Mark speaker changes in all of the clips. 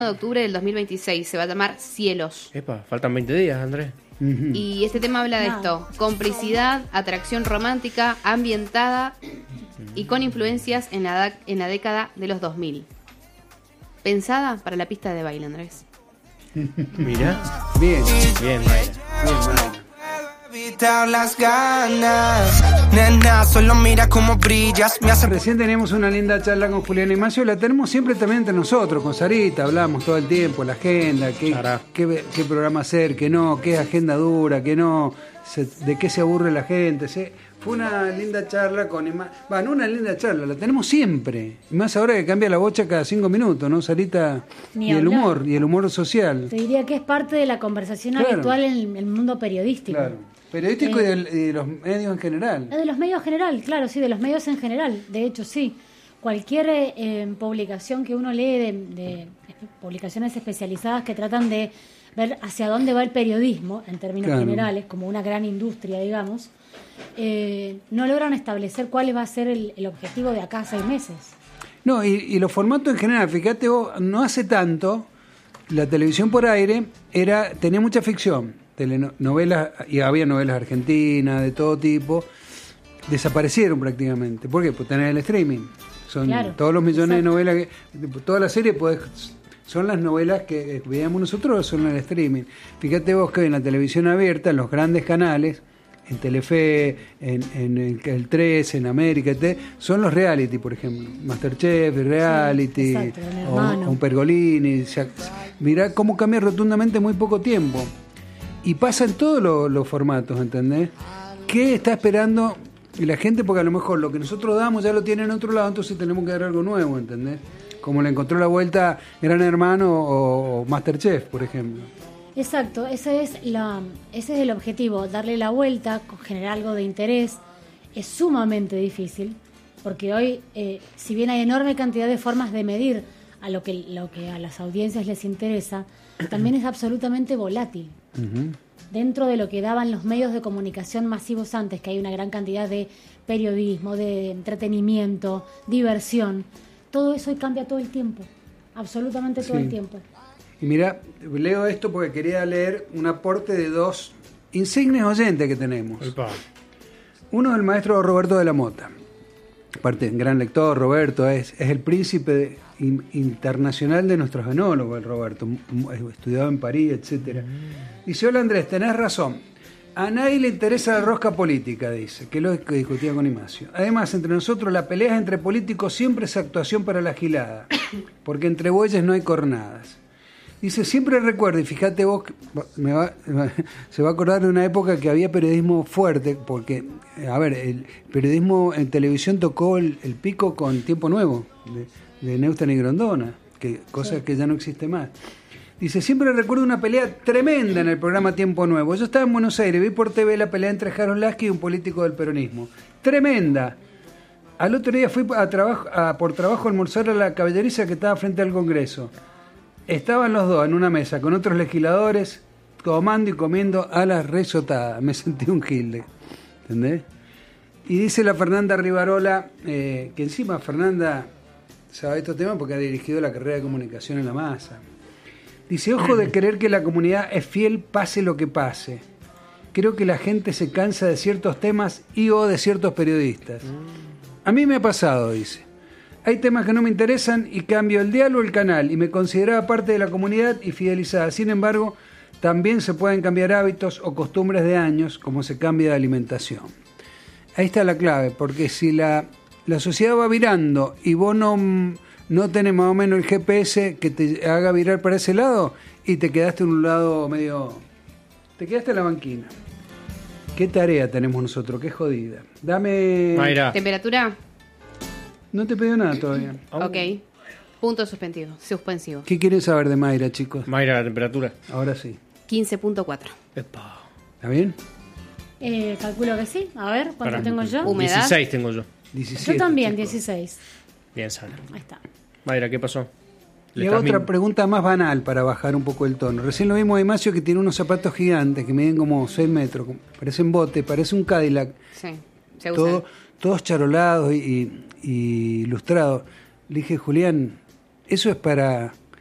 Speaker 1: de octubre del 2026. Se va a llamar Cielos.
Speaker 2: Epa, faltan 20 días, Andrés.
Speaker 1: Y este tema habla de esto: complicidad, atracción romántica, ambientada y con influencias en la década de los 2000. Pensada para la pista de baile, Andrés.
Speaker 2: Mira.
Speaker 3: Bien,
Speaker 2: Bien, Mayra.
Speaker 3: bien, Mayra.
Speaker 4: Evitar las ganas, nena, solo mira cómo brillas, me hace...
Speaker 3: Recién teníamos una linda charla con Julián y Macio, la tenemos siempre también entre nosotros, con Sarita, hablamos todo el tiempo, la agenda, qué programa hacer, qué no, qué es agenda dura, qué no, de qué se aburre la gente. Fue una linda charla con no una linda charla, la tenemos siempre, y más ahora que cambia la bocha cada 5 minutos, ¿no, Sarita? Y el humor social.
Speaker 5: Te diría que es parte de la conversación habitual en el mundo periodístico.
Speaker 3: Claro. Periodístico y de los medios en general.
Speaker 5: De los medios en general, claro, sí, de los medios en general. De hecho, sí. Cualquier publicación que uno lee de publicaciones especializadas que tratan de ver hacia dónde va el periodismo, en términos generales, como una gran industria, digamos, no logran establecer cuál va a ser el objetivo de acá a 6 meses. No,
Speaker 3: y los formatos en general, fíjate vos, no hace tanto, la televisión por aire tenía mucha ficción. Telenovelas, y había novelas argentinas de todo tipo, desaparecieron prácticamente. ¿Por qué? Pues tenés el streaming. Son todos los millones de novelas, toda la serie son las novelas que veíamos nosotros, son en el streaming. Fíjate vos que en la televisión abierta, en los grandes canales, en Telefe, en el 13, en América, son los reality, por ejemplo. Masterchef, reality, o un Pergolini. Mirá cómo cambia rotundamente en muy poco tiempo. Y pasa en todos los formatos, ¿entendés? ¿Qué está esperando la gente? Porque a lo mejor lo que nosotros damos ya lo tiene en otro lado, entonces tenemos que dar algo nuevo, ¿entendés? Como le encontró la vuelta Gran Hermano o Masterchef, por ejemplo.
Speaker 5: Exacto, ese es el objetivo, darle la vuelta, generar algo de interés. Es sumamente difícil, porque hoy, si bien hay enorme cantidad de formas de medir a lo que a las audiencias les interesa, también es absolutamente volátil. Uh-huh. Dentro de lo que daban los medios de comunicación masivos antes, que hay una gran cantidad de periodismo, de entretenimiento, diversión, todo eso hoy cambia todo el tiempo, absolutamente todo el tiempo.
Speaker 3: Y mira, leo esto porque quería leer un aporte de 2 insignes oyentes que tenemos. Uno es el maestro Roberto de la Mota. Aparte, gran lector, Roberto, es el príncipe internacional de nuestros enólogos, el Roberto, estudiado en París, etcétera. Dice: hola Andrés, tenés razón. A nadie le interesa la rosca política, dice, que lo que discutía con Imacio. Además, entre nosotros la pelea entre políticos siempre es actuación para la gilada, porque entre bueyes no hay cornadas. Dice, siempre recuerdo, y fíjate vos, se va a acordar de una época que había periodismo fuerte, porque, a ver, el periodismo en televisión tocó el pico con Tiempo Nuevo, de Neustadt y Grondona, cosa que ya no existe más. Dice, siempre recuerdo una pelea tremenda en el programa Tiempo Nuevo. Yo estaba en Buenos Aires, vi por TV la pelea entre Harold Lasky y un político del peronismo. Tremenda. Al otro día fui por trabajo a almorzar a la caballeriza que estaba frente al Congreso. Estaban los dos en una mesa con otros legisladores, tomando y comiendo a las risotadas. Me sentí un gilde. ¿Entendés? Y dice la Fernanda Rivarola, que encima Fernanda sabe estos temas porque ha dirigido la carrera de comunicación en la masa. Dice, ojo de creer que la comunidad es fiel pase lo que pase. Creo que la gente se cansa de ciertos temas y o de ciertos periodistas. A mí me ha pasado, dice. Hay temas que no me interesan y cambio el dial o el canal y me consideraba parte de la comunidad y fidelizada. Sin embargo, también se pueden cambiar hábitos o costumbres de años como se cambia de alimentación. Ahí está la clave, porque si la sociedad va virando y vos no tenés más o menos el GPS que te haga virar para ese lado y te quedaste en un lado medio... Te quedaste en la banquina. ¿Qué tarea tenemos nosotros? Qué jodida. Dame...
Speaker 2: Mayra.
Speaker 1: ¿Temperatura?
Speaker 3: No te pido nada todavía.
Speaker 1: Ok. Punto suspensivo.
Speaker 3: ¿Qué quieren saber de Mayra, chicos?
Speaker 2: Mayra, la temperatura.
Speaker 3: Ahora sí.
Speaker 1: 15.4.
Speaker 2: Epa.
Speaker 3: ¿Está bien?
Speaker 5: Calculo que sí. A ver, ¿cuánto tengo yo?
Speaker 1: Humedad.
Speaker 2: 16 tengo yo.
Speaker 3: 17.
Speaker 5: Yo también,
Speaker 3: chicos.
Speaker 5: 16.
Speaker 2: Bien, Sara.
Speaker 5: Ahí está.
Speaker 2: Mayra, ¿qué pasó?
Speaker 3: Y otra pregunta más banal para bajar un poco el tono. Recién lo vimos a Imacio que tiene unos zapatos gigantes que miden como 6 metros. Parecen bote, parece un Cadillac.
Speaker 1: Sí, se usan.
Speaker 3: Todos charolados y ilustrados. Le dije, Julián, eso es para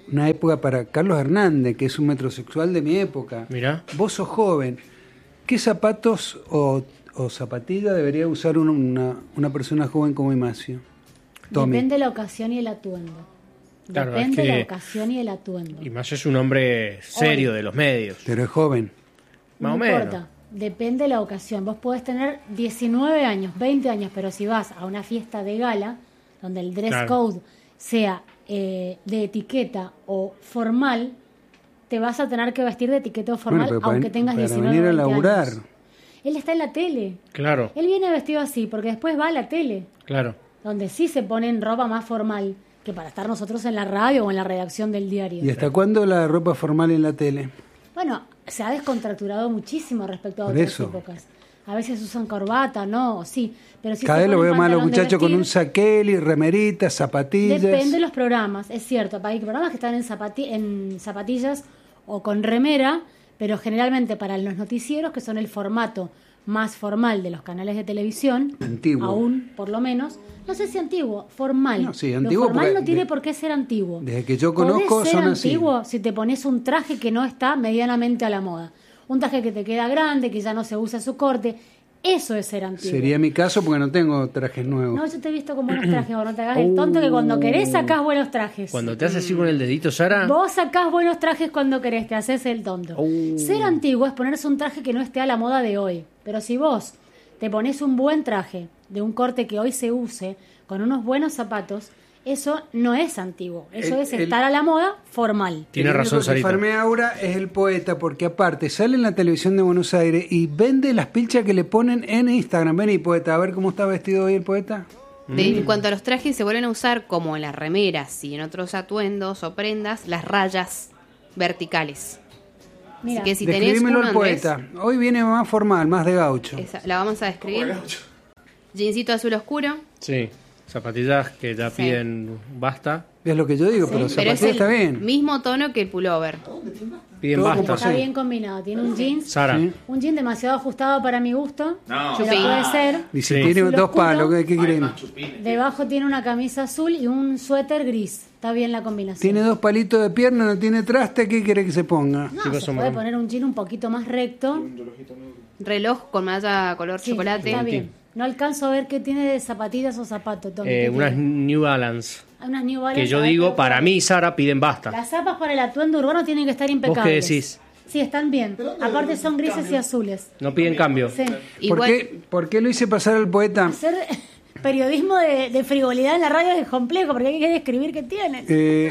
Speaker 3: una época para Carlos Hernández, que es un metrosexual de mi época.
Speaker 2: Mirá.
Speaker 3: Vos sos joven. ¿Qué zapatos o zapatillas debería usar una persona joven como Imacio? Tommy.
Speaker 5: Depende de la ocasión y el atuendo.
Speaker 2: Claro,
Speaker 5: Depende
Speaker 2: es
Speaker 5: de
Speaker 2: que-
Speaker 5: la ocasión y el atuendo.
Speaker 2: Y más es un hombre serio de los medios.
Speaker 3: Pero es joven.
Speaker 2: Más
Speaker 5: No
Speaker 2: o menos.
Speaker 5: importa, depende de la ocasión. Vos podés tener 19 años, 20 años, pero si vas a una fiesta de gala, donde el dress
Speaker 2: Claro.
Speaker 5: code sea de etiqueta o formal, te vas a tener que vestir de etiqueta o formal,
Speaker 3: Bueno, pero
Speaker 5: aunque tengas
Speaker 3: para
Speaker 5: 19
Speaker 3: venir a
Speaker 5: 20
Speaker 3: laburar.
Speaker 5: años. Él está en la tele.
Speaker 2: Claro,
Speaker 5: Él viene vestido así, porque después va a la tele,
Speaker 2: claro.
Speaker 5: donde sí se ponen ropa más formal que para estar nosotros en la radio o en la redacción del diario.
Speaker 3: ¿Y hasta cuándo la ropa formal en la tele?
Speaker 5: Bueno, se ha descontracturado muchísimo respecto a
Speaker 3: Por
Speaker 5: otras
Speaker 3: eso.
Speaker 5: épocas. A veces usan corbata, no, sí, pero si
Speaker 3: Cada
Speaker 5: se
Speaker 3: vez lo
Speaker 5: ponen
Speaker 3: veo más a los
Speaker 5: pantalón de
Speaker 3: muchachos con un
Speaker 5: vestir,
Speaker 3: saqueli, remeritas, zapatillas.
Speaker 5: depende de los programas, es cierto. Hay programas que están en zapatillas o con remera, pero generalmente para los noticieros, que son el formato más formal de los canales de televisión,
Speaker 3: Antiguo.
Speaker 5: aún por lo menos, no sé si antiguo, formal.
Speaker 3: No, sí,
Speaker 5: Lo
Speaker 3: antiguo
Speaker 5: formal
Speaker 3: porque
Speaker 5: no tiene
Speaker 3: de-
Speaker 5: por qué ser antiguo.
Speaker 3: desde que yo
Speaker 5: Podés
Speaker 3: conozco
Speaker 5: ser
Speaker 3: son así.
Speaker 5: antiguo si te pones un traje que no está medianamente a la moda. Un traje que te queda grande, que ya no se usa su corte. Eso es ser antiguo.
Speaker 3: Sería mi caso porque no tengo trajes nuevos.
Speaker 5: No, yo te he visto con buenos trajes, vos no te hagas el tonto que cuando querés sacás buenos trajes.
Speaker 2: Cuando te haces así con el dedito, Sara.
Speaker 5: Vos sacás buenos trajes cuando querés, te haces el tonto. Ser antiguo es ponerse un traje que no esté a la moda de hoy. Pero si vos te pones un buen traje de un corte que hoy se use, con unos buenos zapatos, eso no es antiguo. Eso es estar a la moda formal.
Speaker 2: Tiene
Speaker 3: El
Speaker 2: razón,
Speaker 3: único que
Speaker 2: Sarita.
Speaker 3: farmea ahora es el poeta, porque aparte sale en la televisión de Buenos Aires y vende las pilchas que le ponen en Instagram. Vení, poeta, a ver cómo está vestido hoy el poeta.
Speaker 1: En cuanto a los trajes, se vuelven a usar, como en las remeras y en otros atuendos o prendas, las rayas verticales.
Speaker 5: Mira,
Speaker 1: Así que si tenés
Speaker 3: Describímelo
Speaker 1: uno,
Speaker 3: al poeta. Hoy viene más formal, más de gaucho.
Speaker 1: la vamos a describir. Jeansito azul oscuro,
Speaker 2: Sí, zapatillas que ya
Speaker 1: Sí.
Speaker 2: piden basta.
Speaker 3: Es lo que yo digo, pero
Speaker 1: pero es
Speaker 3: zapatilla
Speaker 1: el
Speaker 3: está bien.
Speaker 1: mismo tono que el pullover.
Speaker 2: Piden
Speaker 3: Todo
Speaker 2: basta.
Speaker 3: como
Speaker 5: está
Speaker 3: sí.
Speaker 5: bien combinado. Tiene un jeans,
Speaker 2: Sara.
Speaker 3: Sí.
Speaker 5: un jean demasiado ajustado para mi gusto.
Speaker 6: No.
Speaker 5: Pero
Speaker 1: Chupi.
Speaker 5: puede ser.
Speaker 3: Y si
Speaker 2: Sí.
Speaker 3: tiene
Speaker 5: Azul
Speaker 3: dos
Speaker 5: oscuro.
Speaker 3: palos, ¿qué quieren?
Speaker 5: Debajo tiene una camisa azul y un suéter gris. Está bien la combinación.
Speaker 3: Tiene dos palitos de pierna, no tiene traste, ¿qué quiere que se ponga?
Speaker 5: No,
Speaker 2: Chicos,
Speaker 5: se
Speaker 2: son
Speaker 5: puede
Speaker 2: marrón.
Speaker 5: poner un jean un poquito más recto.
Speaker 1: Reloj con malla color
Speaker 5: Sí,
Speaker 1: chocolate.
Speaker 5: está bien. No alcanzo a ver qué tiene de zapatillas o zapatos. Tommy, ¿qué
Speaker 2: Unas
Speaker 5: tiene?
Speaker 2: New Balance.
Speaker 5: Unas New Balance.
Speaker 2: Que yo
Speaker 5: a ver,
Speaker 2: digo,
Speaker 5: pero-
Speaker 2: para mí, Sara, piden basta.
Speaker 5: Las zapas para el atuendo urbano tienen que estar impecables.
Speaker 2: decís?
Speaker 5: Sí, están bien. Aparte son grises y azules.
Speaker 2: No piden cambio.
Speaker 5: Sí.
Speaker 1: Igual,
Speaker 3: ¿Por qué lo hice pasar al poeta?
Speaker 5: Hacer periodismo de frivolidad en la radio es complejo porque hay que describir qué tienen.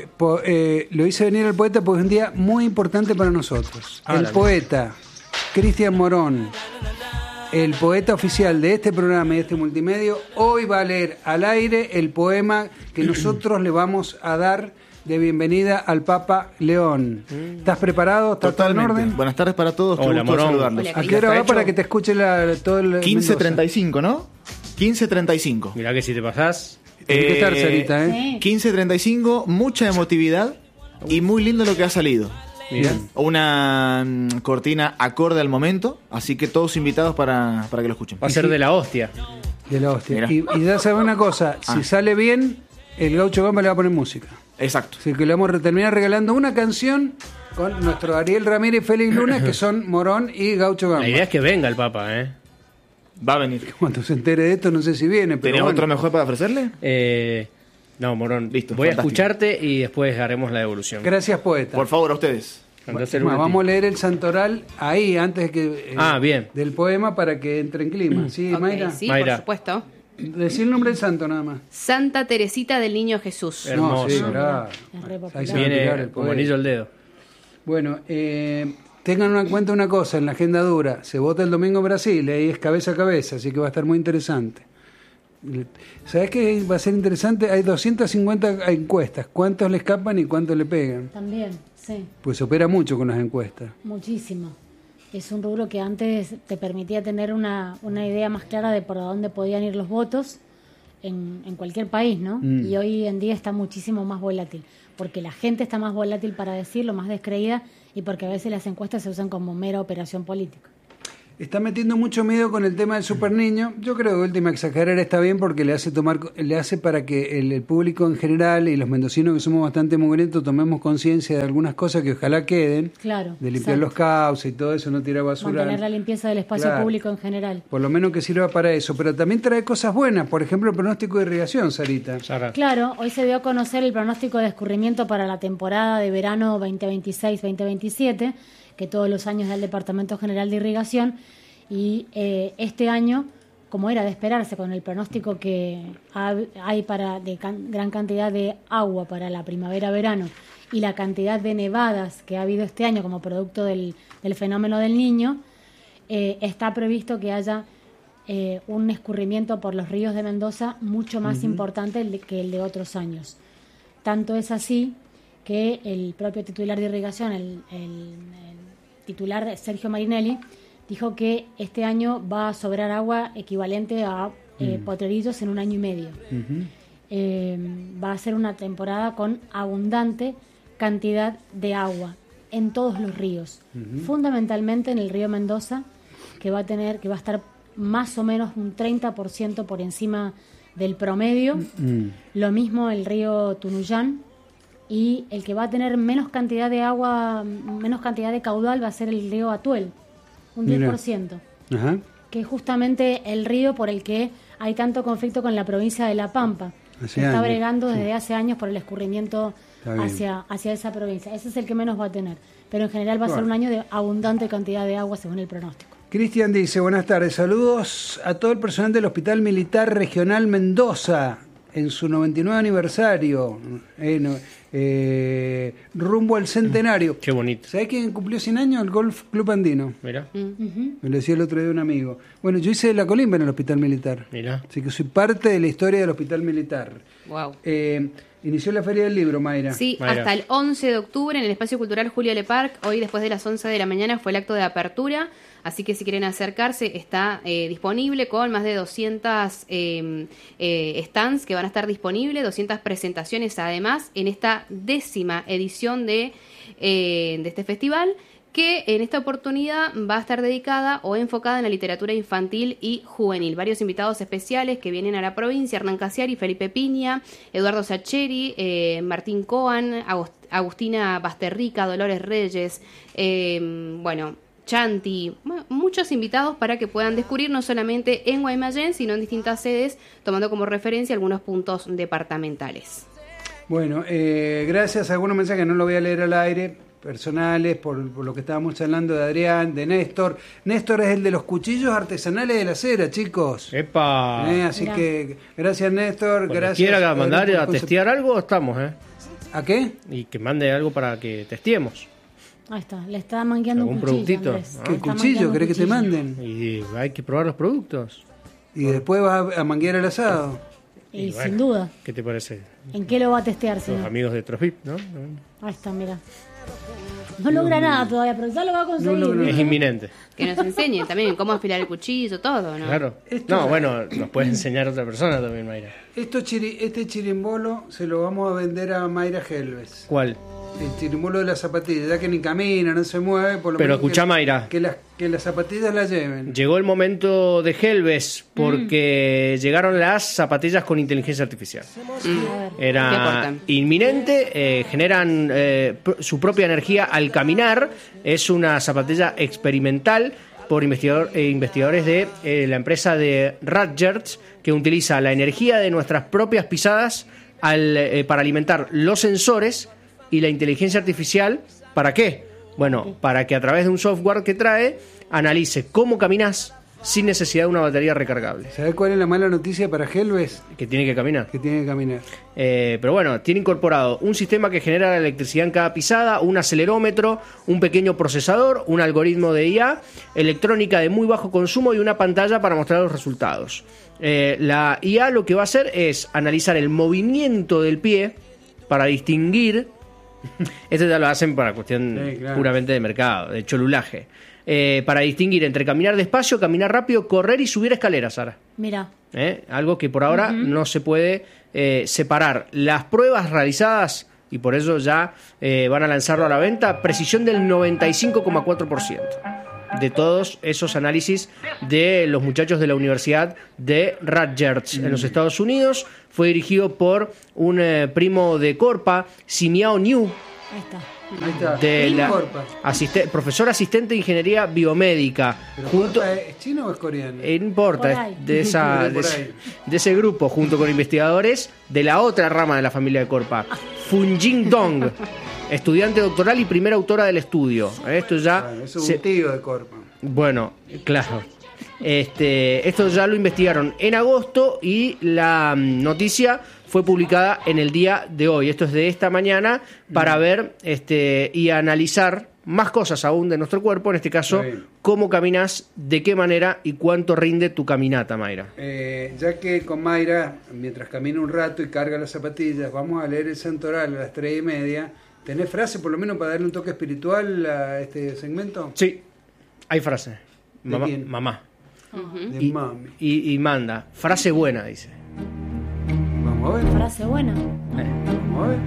Speaker 3: Lo hice venir al poeta porque es un día muy importante para nosotros.
Speaker 2: Ah,
Speaker 3: El
Speaker 2: la
Speaker 3: poeta, Cristian Morón, el poeta oficial de este programa y de este multimedio, hoy va a leer al aire el poema que nosotros le vamos a dar de bienvenida al Papa León. ¿Estás preparado? ¿Está todo en
Speaker 6: Totalmente.
Speaker 3: orden?
Speaker 6: Buenas tardes para todos. Qué
Speaker 2: Hola,
Speaker 6: gusto
Speaker 2: Morón.
Speaker 6: saludarlos.
Speaker 1: Hola,
Speaker 3: ¿A qué hora va
Speaker 2: ¿Está
Speaker 3: para
Speaker 2: hecho?
Speaker 3: que te escuche todo el
Speaker 6: 15:35, ¿no? 15:35.
Speaker 2: Mirá que si te pasás.
Speaker 3: Tiene que estar, Sarita, ¿eh?
Speaker 5: Sí.
Speaker 6: 15:35, mucha emotividad y muy lindo lo que ha salido.
Speaker 2: Bien.
Speaker 6: Una cortina acorde al momento, así que todos invitados para que lo escuchen.
Speaker 2: Va a ser de la hostia.
Speaker 3: De la hostia.
Speaker 6: Mira.
Speaker 3: Y ya sabes una cosa, si sale bien, el Gaucho Gamba le va a poner música.
Speaker 6: Exacto.
Speaker 3: Así que le vamos a terminar regalando una canción con nuestro Ariel Ramírez y Félix Luna, que son Morón y Gaucho Gamba.
Speaker 2: La idea es que venga el Papa, ¿eh?
Speaker 6: Va a venir.
Speaker 3: Cuando se entere de esto, no sé si viene, pero
Speaker 6: ¿Tenés
Speaker 3: bueno.
Speaker 6: otro mejor para ofrecerle?
Speaker 2: No, Morón.
Speaker 6: Listo,
Speaker 2: Voy
Speaker 6: fantástico.
Speaker 2: a escucharte y después haremos la devolución.
Speaker 3: Gracias, poeta.
Speaker 6: Por favor, a ustedes.
Speaker 2: Andás el
Speaker 3: Más,
Speaker 2: último.
Speaker 3: vamos a leer el santoral ahí, antes de que
Speaker 2: Bien.
Speaker 3: del poema, para que entre en clima. ¿Sí,
Speaker 1: ok,
Speaker 3: Mayra?
Speaker 1: sí,
Speaker 2: Mayra.
Speaker 1: por supuesto.
Speaker 3: Decí el nombre del santo nada más.
Speaker 1: Santa Teresita del Niño Jesús.
Speaker 2: Hermoso.
Speaker 3: No, sí, claro.
Speaker 5: Es re popular.
Speaker 3: Ahí se va a tirar
Speaker 2: Viene
Speaker 3: el
Speaker 2: como
Speaker 3: poeta.
Speaker 2: anillo al dedo.
Speaker 3: Bueno, tengan en cuenta una cosa en la agenda dura. Se vota el domingo en Brasil, ahí es cabeza a cabeza, así que va a estar muy interesante. ¿Sabes qué va a ser interesante? Hay 250 encuestas. ¿Cuántos le escapan y cuántos le pegan?
Speaker 5: También, sí,
Speaker 3: Pues se opera mucho con las encuestas.
Speaker 5: muchísimo. Es un rubro que antes te permitía tener una idea más clara de por dónde podían ir los votos en cualquier país, ¿no? Y hoy en día está muchísimo más volátil, porque la gente está más volátil para decirlo, más descreída, y porque a veces las encuestas se usan como mera operación política.
Speaker 3: está metiendo mucho miedo con el tema del super niño. Yo creo que última exagerar está bien porque le hace para que el público en general y los mendocinos que somos bastante mugrientos tomemos conciencia de algunas cosas que ojalá queden.
Speaker 5: Claro.
Speaker 3: De limpiar los cauces y todo eso, no tirar basura.
Speaker 5: Mantener la limpieza del espacio público en general.
Speaker 3: Por lo menos que sirva para eso. Pero también trae cosas buenas. Por ejemplo, el pronóstico de irrigación, Sarita.
Speaker 5: Claro, hoy se dio a conocer el pronóstico de escurrimiento para la temporada de verano 2026-2027, que todos los años da el Departamento General de Irrigación, y este año, como era de esperarse con el pronóstico que hay gran cantidad de agua para la primavera-verano y la cantidad de nevadas que ha habido este año como producto del fenómeno del Niño, está previsto que haya un escurrimiento por los ríos de Mendoza mucho más importante que el de otros años. Tanto es así que el propio titular de irrigación, el titular Sergio Marinelli, dijo que este año va a sobrar agua equivalente a potrerillos en un año y medio. Va a ser una temporada con abundante cantidad de agua en todos los ríos, fundamentalmente en el río Mendoza, que va a estar más o menos un 30% por encima del promedio. Lo mismo el río Tunuyán, y el que va a tener menos cantidad de agua, menos cantidad de caudal, va a ser el río Atuel, un 10%. Ajá. Que es justamente el río por el que hay tanto conflicto con la provincia de La Pampa. Se está bregando desde hace años por el escurrimiento hacia esa provincia. Ese es el que menos va a tener. Pero en general va a ser un año de abundante cantidad de agua según el pronóstico.
Speaker 3: Cristian dice, buenas tardes, saludos a todo el personal del Hospital Militar Regional Mendoza en su 99 aniversario, rumbo al centenario.
Speaker 2: Qué bonito.
Speaker 3: ¿Sabés quién cumplió 100 años? El Golf Club Andino.
Speaker 2: Mira.
Speaker 3: Me lo decía el otro día un amigo. Bueno, yo hice la colimba en el Hospital Militar.
Speaker 2: Mira.
Speaker 3: Así que soy parte de la historia del Hospital Militar.
Speaker 1: Wow.
Speaker 3: Inició la Feria del Libro, Mayra.
Speaker 1: Sí,
Speaker 2: Mayra.
Speaker 1: Hasta el 11 de octubre en el Espacio Cultural Julio Le Parc. Hoy después de las 11 de la mañana fue el acto de apertura. Así que si quieren acercarse, está disponible con más de 200 stands que van a estar disponibles, 200 presentaciones además en esta 10ª edición de este festival, que en esta oportunidad va a estar dedicada o enfocada en la literatura infantil y juvenil. Varios invitados especiales que vienen a la provincia: Hernán Casiari, Felipe Piña, Eduardo Sacheri, Martín Coan, Agustina Basterrica, Dolores Reyes, Chanti, muchos invitados para que puedan descubrir no solamente en Guaymallén, sino en distintas sedes, tomando como referencia algunos puntos departamentales.
Speaker 3: Bueno, gracias a algunos mensajes, no lo voy a leer al aire, personales, por lo que estábamos hablando de Adrián, de Néstor. Néstor es el de los cuchillos artesanales de la cera, chicos.
Speaker 2: ¡Epa!
Speaker 3: Así que gracias, Néstor.
Speaker 2: Cuando
Speaker 3: gracias.
Speaker 2: quiera mandar a testear algo, estamos,
Speaker 3: ¿A qué?
Speaker 2: Y que mande algo para que testeemos.
Speaker 5: Ahí está, le está mangueando un cuchillo,
Speaker 2: productito,
Speaker 5: Andrés.
Speaker 3: ¿Qué cuchillo querés que te manden?
Speaker 2: Y hay que probar los productos.
Speaker 3: Y después vas a manguear el asado.
Speaker 5: Y
Speaker 2: bueno,
Speaker 5: sin duda.
Speaker 2: ¿Qué te parece?
Speaker 5: ¿En qué lo va a testear,
Speaker 2: Los
Speaker 5: señor?
Speaker 2: amigos de Trofip, ¿no?
Speaker 5: Ahí está, mira. No logra nada todavía, pero ya lo va a conseguir.
Speaker 2: Es inminente.
Speaker 1: Que nos enseñen también cómo afilar el cuchillo, todo, ¿no?
Speaker 2: Claro. Nos puede enseñar otra persona también, Mayra.
Speaker 3: Este chirimbolo se lo vamos a vender a Mayra Helves.
Speaker 2: ¿Cuál?
Speaker 3: El chirimbolo de las zapatillas, ya que ni camina, no se mueve, por lo
Speaker 2: Pero
Speaker 3: menos
Speaker 2: escuchá, Mayra.
Speaker 3: Que las zapatillas las lleven.
Speaker 2: Llegó el momento de Helves porque llegaron las zapatillas con inteligencia artificial.
Speaker 1: ¿Qué
Speaker 2: Era
Speaker 1: aportan?
Speaker 2: inminente, generan su propia energía al caminar. Es una zapatilla experimental por investigadores de la empresa de Rutgers, que utiliza la energía de nuestras propias pisadas para alimentar los sensores y la inteligencia artificial. ¿Para qué? Bueno, para que a través de un software que trae analice cómo caminas sin necesidad de una batería recargable.
Speaker 3: ¿Sabés cuál es la mala noticia para Helves?
Speaker 2: Que tiene que caminar.
Speaker 3: Que tiene que caminar.
Speaker 2: Pero bueno, tiene incorporado un sistema que genera la electricidad en cada pisada, un acelerómetro, un pequeño procesador, un algoritmo de IA, electrónica de muy bajo consumo y una pantalla para mostrar los resultados. La IA lo que va a hacer es analizar el movimiento del pie para distinguir. Esto ya lo hacen para cuestión puramente de mercado, de cholulaje. Para distinguir entre caminar despacio, caminar rápido, correr y subir escaleras, Sara.
Speaker 5: Mira.
Speaker 2: Algo que por ahora no se puede separar. Las pruebas realizadas, y por eso ya van a lanzarlo a la venta, precisión del 95,4%. de todos esos análisis de los muchachos de la Universidad de Rutgers en los Estados Unidos. Fue dirigido por un primo de Corpa, Simiao Niu.
Speaker 5: Ahí está.
Speaker 3: Ahí está.
Speaker 2: De la
Speaker 3: Corpa.
Speaker 2: profesor asistente de ingeniería biomédica.
Speaker 3: ¿Pero
Speaker 2: Junto,
Speaker 3: Corpa es chino o es coreano?
Speaker 2: no importa,
Speaker 5: Por ahí.
Speaker 2: de ese grupo, junto con investigadores de la otra rama de la familia de Corpa, Funjin Dong, estudiante doctoral y primera autora del estudio. Esto ya
Speaker 3: Bueno, eso es un tío de Corpa.
Speaker 2: bueno, claro. Esto ya lo investigaron en agosto y la noticia fue publicada en el día de hoy. Esto es de esta mañana para ver y analizar más cosas aún de nuestro cuerpo. En este caso, cómo caminas, de qué manera y cuánto rinde tu caminata, Mayra.
Speaker 3: Ya que con Mayra, mientras camina un rato y carga las zapatillas, vamos a leer el Santoral a las 3:30. ¿Tenés frase por lo menos para darle un toque espiritual a este segmento?
Speaker 2: Sí, hay frase.
Speaker 3: ¿De quién?
Speaker 2: Mamá.
Speaker 3: De mami.
Speaker 2: Y manda. Frase buena, dice.
Speaker 3: Vamos a ver.
Speaker 5: Frase buena.
Speaker 3: Vamos a ver.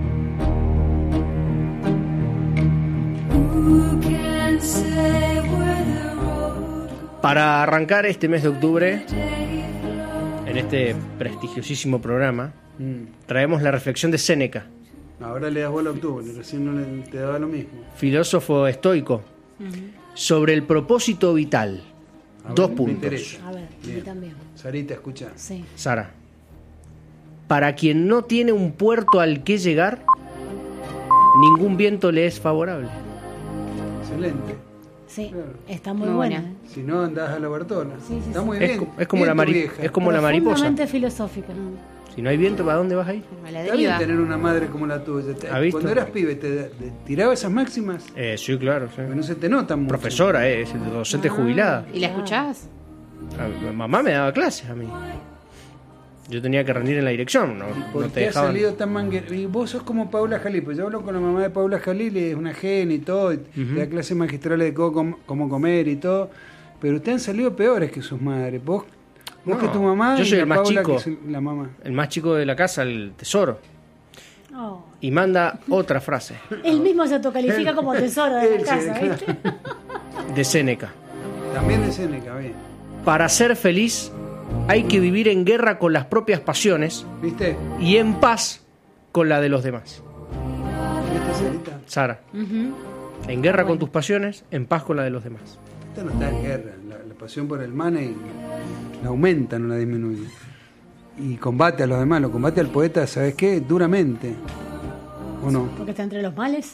Speaker 2: Para arrancar este mes de octubre, en este prestigiosísimo programa, traemos la reflexión de Séneca,
Speaker 3: Ahora le das bola a octubre, recién no te daba lo mismo.
Speaker 2: filósofo estoico, sobre el propósito vital.
Speaker 3: A ver,
Speaker 2: 2
Speaker 3: me
Speaker 2: puntos.
Speaker 3: interesa.
Speaker 5: A ver, a mí
Speaker 3: Bien.
Speaker 5: también.
Speaker 3: Sarita, escucha.
Speaker 5: Sí.
Speaker 2: Sara, para quien no tiene un puerto al que llegar, ningún viento le es favorable.
Speaker 3: Excelente.
Speaker 5: Sí,
Speaker 3: Claro.
Speaker 5: está muy
Speaker 1: Muy
Speaker 5: buena.
Speaker 1: buena.
Speaker 3: Si no, andás a la Bartola.
Speaker 5: Sí, sí,
Speaker 3: Está
Speaker 5: sí.
Speaker 3: muy
Speaker 2: Es
Speaker 3: bien.
Speaker 2: co- es como
Speaker 3: Bien
Speaker 2: la
Speaker 3: tu
Speaker 2: mari-
Speaker 3: vieja.
Speaker 2: es como la mariposa.
Speaker 5: Profundamente filosófica.
Speaker 2: Si no hay viento, ¿para dónde vas a ir?
Speaker 1: A la
Speaker 3: Está bien
Speaker 1: deriva.
Speaker 3: tener una madre como la tuya.
Speaker 2: ¿Ha visto?
Speaker 3: Cuando eras pibe, ¿te tiraba esas máximas?
Speaker 2: Sí, claro. Sí.
Speaker 3: Porque no se te notan mucho.
Speaker 2: Profesora, es docente jubilada.
Speaker 1: ¿Y la escuchás?
Speaker 2: Mamá me daba clases a mí. Yo tenía que rendir en la dirección, no,
Speaker 3: ¿Por
Speaker 2: no te
Speaker 3: qué has
Speaker 2: dejaban.
Speaker 3: salido tan manguero? Y vos sos como Paula Jalil, pues yo hablo con la mamá de Paula Jalil, es una genia y todo, y te da clases magistrales de cómo comer y todo, pero ustedes han salido peores que sus madres. Vos
Speaker 2: No,
Speaker 3: que tu mamá
Speaker 2: yo
Speaker 3: y
Speaker 2: soy
Speaker 3: la
Speaker 2: el más
Speaker 3: Paula
Speaker 2: chico.
Speaker 3: que es la mamá.
Speaker 2: El más chico de la casa, el tesoro.
Speaker 5: Oh.
Speaker 2: Y manda otra frase
Speaker 5: Él mismo se autocalifica como tesoro de
Speaker 3: Él
Speaker 5: la
Speaker 3: se-
Speaker 5: casa, ¿viste?
Speaker 2: de Séneca.
Speaker 3: También de Séneca, bien.
Speaker 2: Para ser feliz hay que vivir en guerra con las propias pasiones
Speaker 3: ¿Viste?
Speaker 2: y en paz con la de los demás.
Speaker 3: ¿Viste, Sarita?
Speaker 2: Sara, en guerra con tus pasiones, en paz con la de los demás.
Speaker 3: Esta no está en guerra, la pasión por el money la aumenta, no la disminuye. Y combate a los demás, lo combate al poeta, ¿sabes qué? Duramente. ¿O no?
Speaker 5: Porque está entre los males.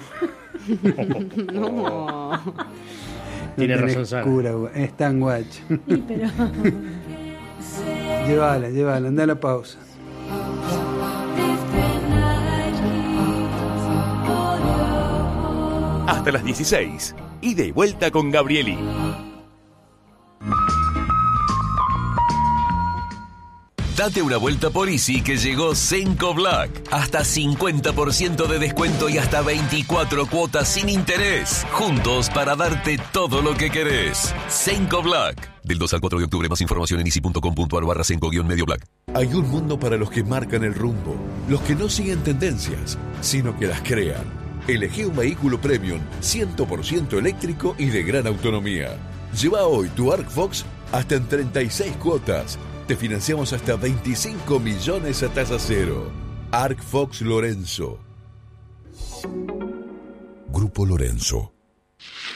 Speaker 1: No.
Speaker 2: Tiene
Speaker 3: No tenés
Speaker 2: razón, Sara.
Speaker 3: cura, es tan guacho.
Speaker 5: Sí, pero
Speaker 3: Llévala, anda a la pausa.
Speaker 7: Hasta las 16. Ida y vuelta con Gabrieli. Date una vuelta por Easy que llegó Senco Black. Hasta 50% de descuento y hasta 24 cuotas sin interés. Juntos para darte todo lo que querés. Senco Black. Del 2 al 4 de octubre, más información en easy.com.ar/Senco-Medio Black.
Speaker 8: Hay un mundo para los que marcan el rumbo, los que no siguen tendencias, sino que las crean. Elegí un vehículo premium 100% eléctrico y de gran autonomía. Lleva hoy tu ArcFox hasta en 36 cuotas. Te financiamos hasta 25 millones a tasa cero. ArcFox Lorenzo. Grupo Lorenzo.